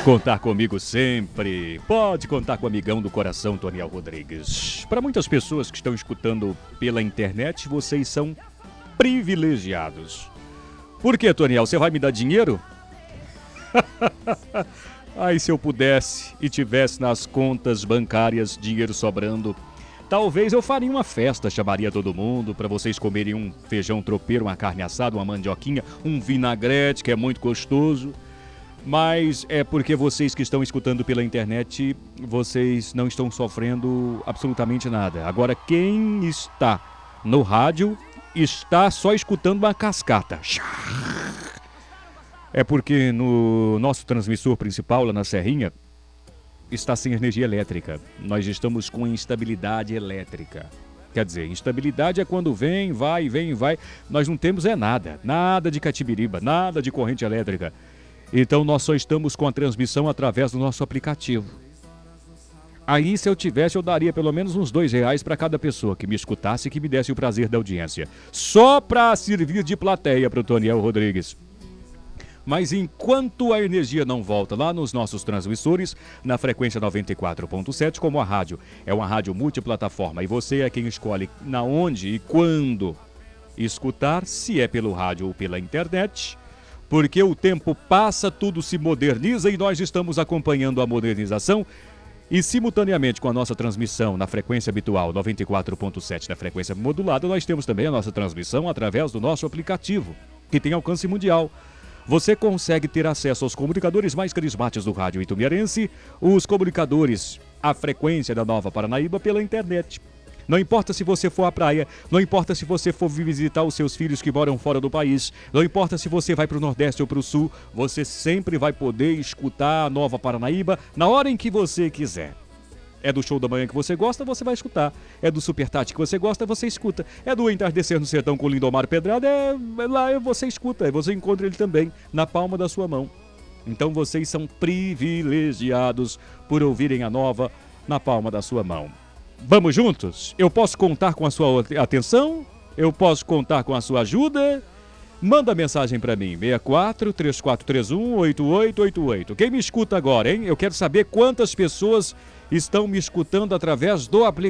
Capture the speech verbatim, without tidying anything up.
contar comigo sempre. Pode contar com o amigão do coração, Toniel Rodrigues. Para muitas pessoas que estão escutando pela internet, vocês são privilegiados. Por quê, Toniel? Você vai me dar dinheiro? Ai, se eu pudesse e tivesse nas contas bancárias dinheiro sobrando, talvez eu faria uma festa, chamaria todo mundo para vocês comerem um feijão tropeiro, uma carne assada, uma mandioquinha, um vinagrete, que é muito gostoso. Mas é porque vocês que estão escutando pela internet, vocês não estão sofrendo absolutamente nada. Agora, quem está no rádio está só escutando uma cascata. É porque no nosso transmissor principal, lá na Serrinha, está sem energia elétrica. Nós estamos com instabilidade elétrica. Quer dizer, instabilidade é quando vem, vai, vem, vai. Nós não temos é nada, nada de catibiriba, nada de corrente elétrica. Então nós só estamos com a transmissão através do nosso aplicativo. Aí, se eu tivesse, eu daria pelo menos uns dois reais para cada pessoa que me escutasse e que me desse o prazer da audiência. Só para servir de plateia para o Toniel Rodrigues. Mas enquanto a energia não volta lá nos nossos transmissores, na frequência noventa e quatro ponto sete, como a rádio é uma rádio multiplataforma e você é quem escolhe na onde e quando escutar, se é pelo rádio ou pela internet, porque o tempo passa, tudo se moderniza e nós estamos acompanhando a modernização e simultaneamente com a nossa transmissão na frequência habitual noventa e quatro ponto sete da frequência modulada, nós temos também a nossa transmissão através do nosso aplicativo, que tem alcance mundial. Você consegue ter acesso aos comunicadores mais carismáticos do rádio itumiarense, os comunicadores, a frequência da Nova Paranaíba pela internet. Não importa se você for à praia, não importa se você for visitar os seus filhos que moram fora do país, não importa se você vai para o Nordeste ou para o Sul, você sempre vai poder escutar a Nova Paranaíba na hora em que você quiser. É do Show da Manhã que você gosta, você vai escutar. É do Super Tati que você gosta, você escuta. É do Entardecer no Sertão com Lindomar Pedrada, é, é lá você escuta, você encontra ele também na palma da sua mão. Então vocês são privilegiados por ouvirem a Nova na palma da sua mão. Vamos juntos? Eu posso contar com a sua atenção? Eu posso contar com a sua ajuda? Manda mensagem para mim, seis quatro, três quatro três um, oito oito oito oito. Quem me escuta agora, hein? Eu quero saber quantas pessoas estão me escutando através do aplicativo.